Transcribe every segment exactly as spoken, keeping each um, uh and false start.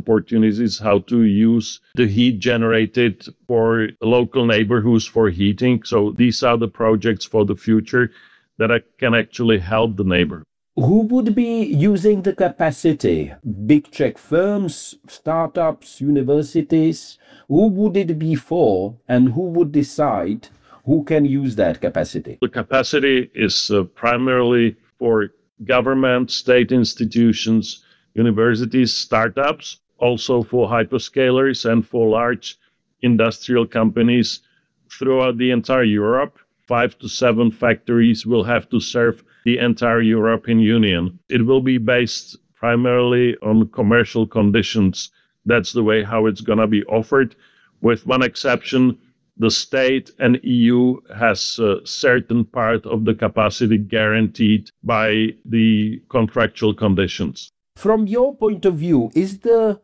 opportunities how to use the heat generated for local neighborhoods for heating. So these are the projects for the future that can actually help the neighbor. Who would be using the capacity? Big Czech firms, startups, universities? Who would it be for, and who would decide who can use that capacity? The capacity is uh, primarily for government, state institutions, universities, startups, also for hyperscalers and for large industrial companies throughout the entire Europe. Five to seven factories will have to serve the entire European Union. It will be based primarily on commercial conditions. That's the way how it's going to be offered. With one exception, the state and E U has a certain part of the capacity guaranteed by the contractual conditions. From your point of view, is the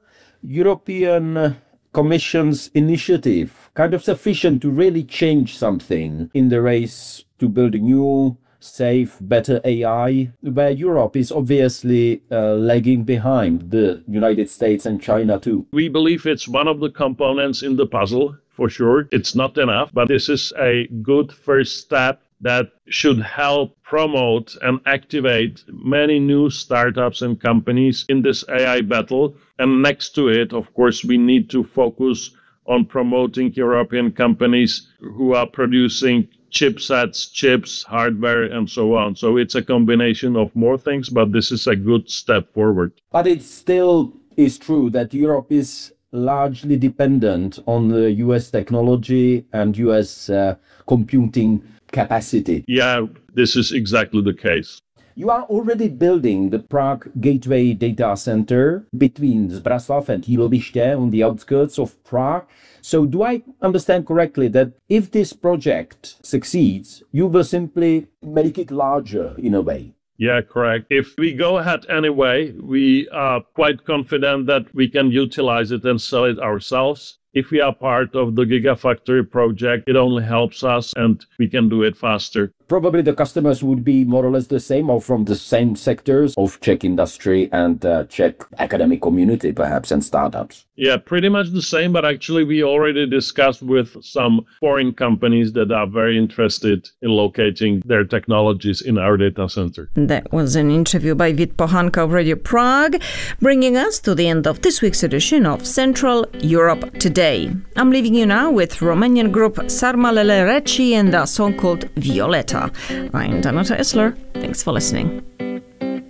European Commission's initiative kind of sufficient to really change something in the race to build a new, safe, better A I, where Europe is obviously uh, lagging behind the United States and China too? We believe it's one of the components in the puzzle, for sure. It's not enough, but this is a good first step that should help promote and activate many new startups and companies in this A I battle. And next to it, of course, we need to focus on promoting European companies who are producing chipsets, chips, hardware, and so on. So it's a combination of more things, but this is a good step forward. But it still is true that Europe is largely dependent on the U S technology and U S uh, computing capacity. Yeah, this is exactly the case. You are already building the Prague Gateway Data Center between Zbraslav and Jíloviště on the outskirts of Prague. So do I understand correctly that if this project succeeds, you will simply make it larger in a way? Yeah, correct. If we go ahead anyway, we are quite confident that we can utilize it and sell it ourselves. If we are part of the Gigafactory project, it only helps us and we can do it faster. Probably the customers would be more or less the same or from the same sectors of Czech industry and uh, Czech academic community, perhaps, and startups. Yeah, pretty much the same, but actually we already discussed with some foreign companies that are very interested in locating their technologies in our data center. That was an interview by Vít Pohanka of Radio Prague, bringing us to the end of this week's edition of Central Europe Today. I'm leaving you now with Romanian group Sarmalele Reci and a song called Violeta. I'm Danuta Esler. Thanks for listening.